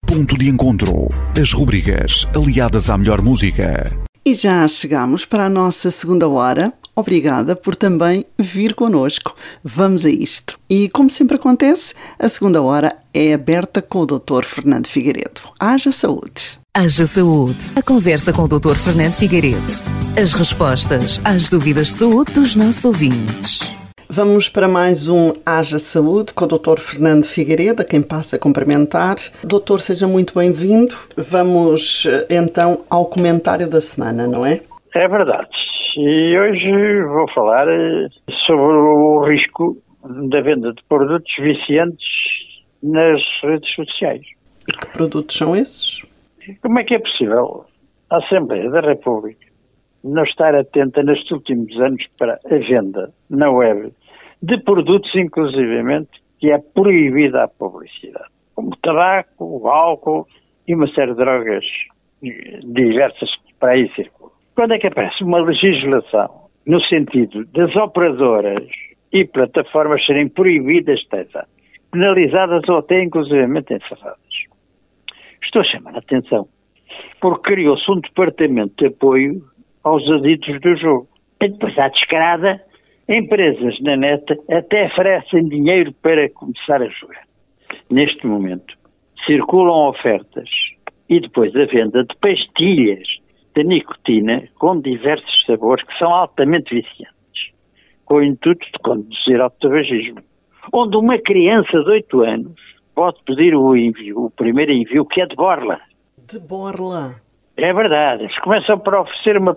Ponto de Encontro. As rubricas aliadas à melhor música. E já chegamos para a nossa segunda hora. Obrigada por também vir connosco. Vamos a isto. E como sempre acontece, a segunda hora é aberta com o Dr. Fernando Figueiredo. Haja saúde. Haja Saúde. A conversa com o Dr. Fernando Figueiredo. As respostas às dúvidas de saúde dos nossos ouvintes. Vamos para mais um Haja Saúde com o Dr. Fernando Figueiredo, a quem passa a cumprimentar. Doutor, seja muito bem-vindo. Vamos então ao comentário da semana, não é? É verdade. E hoje vou falar sobre o risco da venda de produtos viciantes nas redes sociais. E que produtos são esses? Como é que é possível a Assembleia da República não estar atenta nestes últimos anos para a venda na web de produtos, inclusivamente, que é proibida a publicidade, como tabaco, o álcool e uma série de drogas diversas que para aí circulam. Quando é que aparece uma legislação no sentido das operadoras e plataformas serem proibidas de testar, penalizadas ou até inclusivamente encerradas? Estou a chamar a atenção porque criou-se um departamento de apoio aos aditos do jogo. E depois, à descarada, empresas na net até oferecem dinheiro para começar a jogar. Neste momento, circulam ofertas e depois a venda de pastilhas de nicotina com diversos sabores que são altamente viciantes, com o intuito de conduzir ao tabagismo, onde uma criança de 8 anos pode pedir o primeiro envio, que é de borla. De borla? É verdade. Eles começam por oferecer umas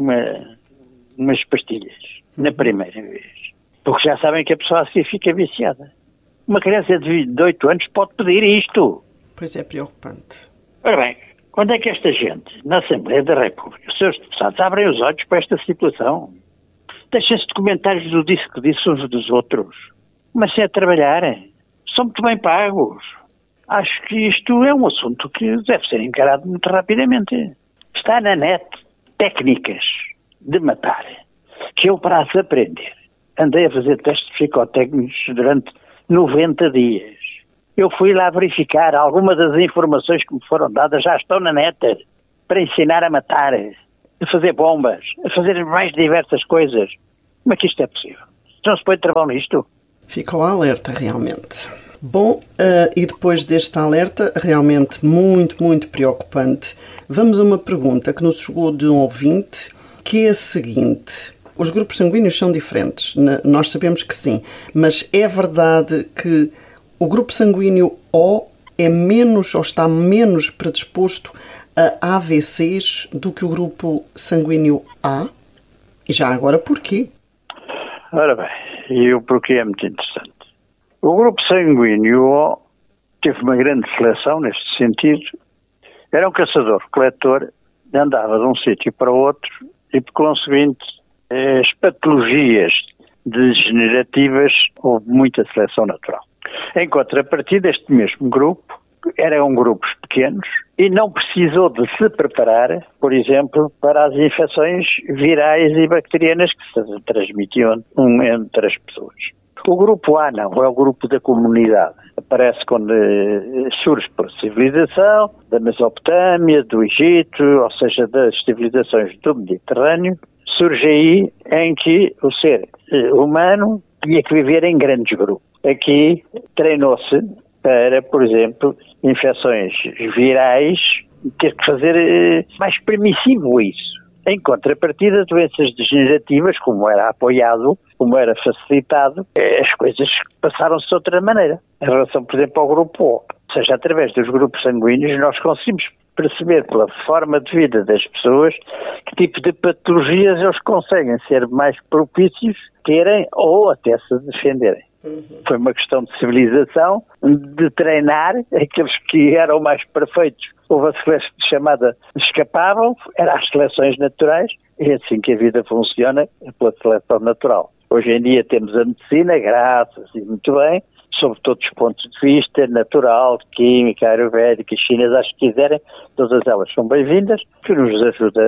pastilhas na primeira vez, porque já sabem que a pessoa assim fica viciada. Uma criança de 8 anos pode pedir isto. Pois é, preocupante. Ora bem, quando é que esta gente, na Assembleia da República, os seus deputados, abrem os olhos para esta situação? Deixem-se de comentários do disse que disse uns dos outros. Comecem a trabalhar. São muito bem pagos. Acho que isto é um assunto que deve ser encarado muito rapidamente. Está na net técnicas de matar, que eu para as aprender andei a fazer testes psicotécnicos durante 90 dias. Eu fui lá verificar, algumas das informações que me foram dadas já estão na net, para ensinar a matar, a fazer bombas, a fazer mais diversas coisas. Como é que isto é possível? Não se pode trabalhar nisto? Ficou alerta, realmente. Bom, e depois deste alerta, realmente muito, muito preocupante, vamos a uma pergunta que nos chegou de um ouvinte, que é a seguinte: os grupos sanguíneos são diferentes, nós sabemos que sim, mas é verdade que o grupo sanguíneo O é menos ou está menos predisposto a AVCs do que o grupo sanguíneo A? E já agora, porquê? Ora bem, e o porquê é muito interessante. O grupo sanguíneo O teve uma grande seleção neste sentido. Era um caçador-coletor, andava de um sítio para o outro e, por conseguinte, as patologias degenerativas, houve muita seleção natural. Em contrapartida, este mesmo grupo eram grupos pequenos e não precisou de se preparar, por exemplo, para as infecções virais e bacterianas que se transmitiam entre as pessoas. O grupo A não, é o grupo da comunidade. Aparece quando surge por civilização, da Mesopotâmia, do Egito, ou seja, das civilizações do Mediterrâneo. Surge aí em que o ser humano tinha que viver em grandes grupos. Aqui treinou-se para, por exemplo, infecções virais, ter que fazer mais permissivo isso. Em contrapartida, doenças degenerativas, como era apoiado, como era facilitado, as coisas passaram-se de outra maneira. Em relação, por exemplo, ao grupo O. Ou seja, através dos grupos sanguíneos, nós conseguimos perceber pela forma de vida das pessoas que tipo de patologias eles conseguem ser mais propícios terem ou até se defenderem. Foi uma questão de civilização, de treinar aqueles que eram mais perfeitos. Houve a seleção chamada escapavam, eram as seleções naturais, e é assim que a vida funciona, é pela seleção natural. Hoje em dia temos a medicina, graças e muito bem, sob todos os pontos de vista, natural, química, ayurvédica, chinesa, as que quiserem, todas elas são bem-vindas, que nos ajuda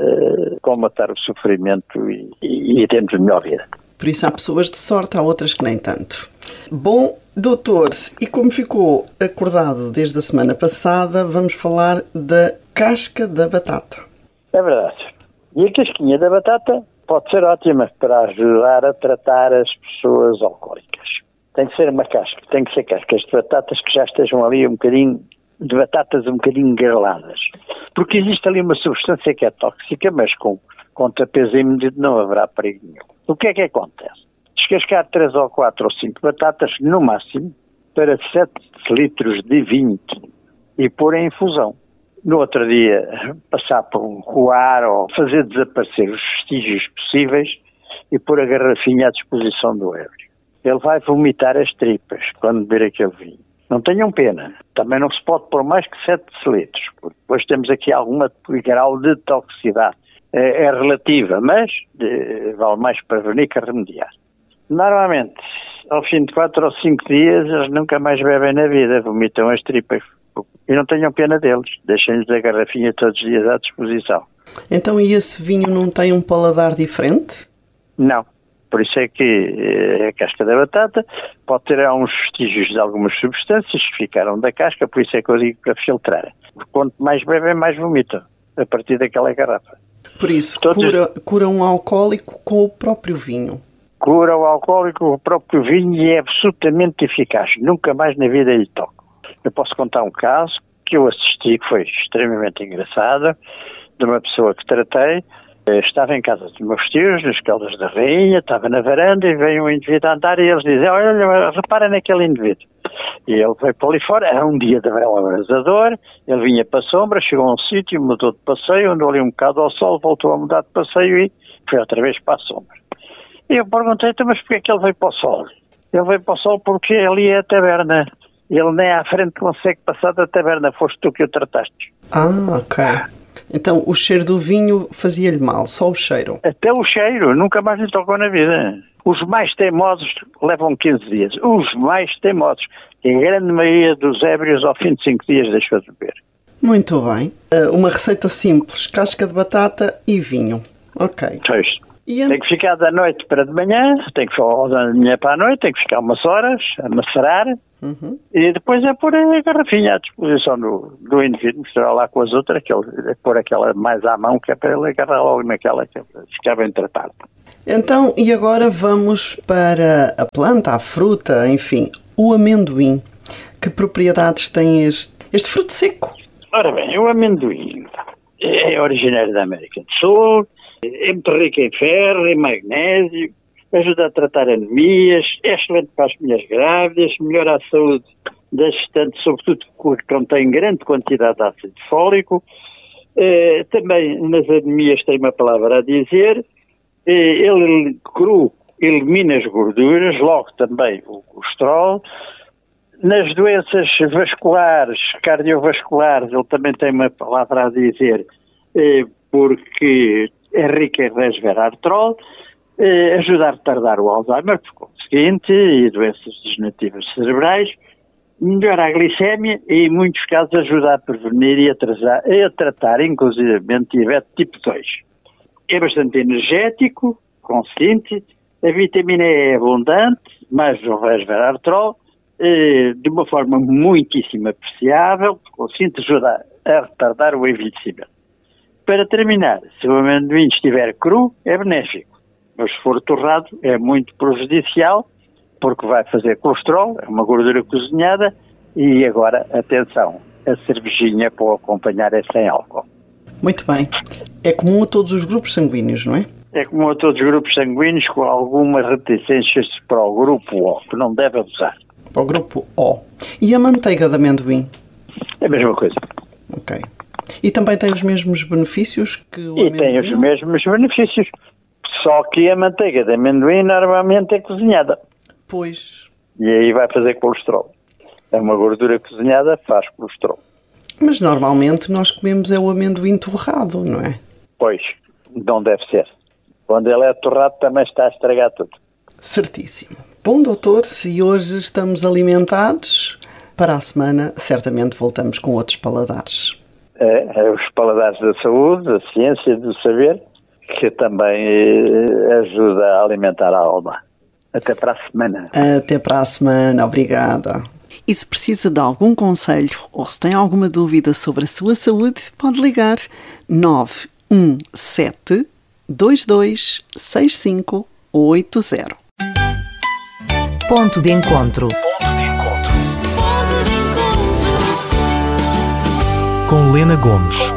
a combater o sofrimento e termos melhor vida. Por isso há pessoas de sorte, há outras que nem tanto. Bom, Doutor, e como ficou acordado desde a semana passada, vamos falar da casca da batata. É verdade. E a casquinha da batata pode ser ótima para ajudar a tratar as pessoas alcoólicas. Tem que ser uma casca, tem que ser cascas de batatas que já estejam ali um bocadinho, de batatas um bocadinho greladas. Porque existe ali uma substância que é tóxica, mas com contrapeso e medido não haverá perigo nenhum. O que é que acontece? Descascar 3 ou 4 ou 5 batatas, no máximo, para 7 litros de vinho e pôr em infusão. No outro dia, passar por um coar ou fazer desaparecer os vestígios possíveis e pôr a garrafinha à disposição do ébrio. Ele vai vomitar as tripas quando beber aquele vinho. Não tenham pena. Também não se pode pôr mais que 7 litros, porque depois temos aqui algum grau de toxicidade. É relativa, mas vale mais prevenir que remediar. Normalmente, ao fim de 4 ou 5 dias, eles nunca mais bebem na vida, vomitam as tripas. E não tenham pena deles, deixem-lhes a garrafinha todos os dias à disposição. Então, e esse vinho não tem um paladar diferente? Não. Por isso é que a casca da batata pode ter uns vestígios de algumas substâncias que ficaram da casca, por isso é que eu digo para filtrar. Quanto mais bebem, mais vomitam, a partir daquela garrafa. Por isso, cura um alcoólico com o próprio vinho. Cura o alcoólico com o próprio vinho e é absolutamente eficaz. Nunca mais na vida lhe toco. Eu posso contar um caso que eu assisti, que foi extremamente engraçado, de uma pessoa que tratei. Estava em casa dos meus tios, nas Caldas da Rainha, estava na varanda e veio um indivíduo a andar e eles dizem, olha, repara naquele indivíduo. E ele veio para ali fora, era um dia de verão abrasador, ele vinha para a sombra, chegou a um sítio, mudou de passeio, andou ali um bocado ao sol, voltou a mudar de passeio e foi outra vez para a sombra. E eu perguntei, mas porquê é que ele veio para o sol? Ele veio para o sol porque ali é a taberna. Ele nem à frente consegue passar da taberna, foste tu que o trataste. Ah, ok. Então o cheiro do vinho fazia-lhe mal, só o cheiro? Até o cheiro, nunca mais lhe tocou na vida. Os mais teimosos levam 15 dias. Os mais teimosos. A grande maioria dos ébrios ao fim de 5 dias deixou de beber. Muito bem. Uma receita simples, casca de batata e vinho. Ok. Pois. Tem que ficar da noite para de manhã, tem que ficar da manhã para a noite, tem que ficar umas horas a macerar. E depois é pôr a garrafinha à disposição do indivíduo, misturar lá com as outras, pôr aquela mais à mão, que é para ele agarrar logo naquela que ficar bem tratado. Então, e agora vamos para a planta, a fruta, enfim, o amendoim. Que propriedades tem este fruto seco? Ora bem, o amendoim é originário da América do Sul, é muito rico em ferro, em magnésio, ajuda a tratar anemias, é excelente para as mulheres grávidas, melhora a saúde das gestantes, sobretudo porque contém grande quantidade de ácido fólico. Também nas anemias tem uma palavra a dizer. Ele cru elimina as gorduras, logo também o colesterol. Nas doenças vasculares, cardiovasculares, ele também tem uma palavra a dizer, porque é rico em resveratrol. Ajuda a retardar o Alzheimer, por conseguinte, e doenças degenerativas cerebrais, melhora a glicémia e, em muitos casos, ajuda a prevenir e a tratar, inclusivamente, diabetes tipo 2. É bastante energético, conseguinte, a vitamina E é abundante, mais o resveratrol, de uma forma muitíssimo apreciável, por conseguinte, ajuda a retardar o envelhecimento. Para terminar, se o amendoim estiver cru, é benéfico. Mas se for torrado, é muito prejudicial, porque vai fazer colesterol, é uma gordura cozinhada, e agora, atenção, a cervejinha para acompanhar é sem álcool. Muito bem. É comum a todos os grupos sanguíneos, não é? É comum a todos os grupos sanguíneos, com algumas reticências para o grupo O, que não deve abusar. Para o grupo O. E a manteiga de amendoim? É a mesma coisa. Ok. E também tem os mesmos benefícios que o amendoim? E tem os mesmos benefícios. Só que a manteiga de amendoim normalmente é cozinhada. Pois. E aí vai fazer colesterol. É uma gordura cozinhada, faz colesterol. Mas normalmente nós comemos o amendoim torrado, não é? Pois, não deve ser. Quando ele é torrado também está a estragar tudo. Certíssimo. Bom, doutor, se hoje estamos alimentados, para a semana certamente voltamos com outros paladares. Os paladares da saúde, da ciência e do saber, que também ajuda a alimentar a alma. Até para a semana. Até para a semana, obrigada. E se precisa de algum conselho ou se tem alguma dúvida sobre a sua saúde, pode ligar 917 226580. Ponto de encontro. Com Lena Gomes.